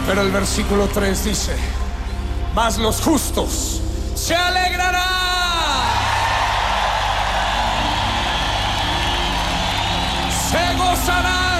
Pero el versículo 3 dice: mas los justos se alegrarán, se gozarán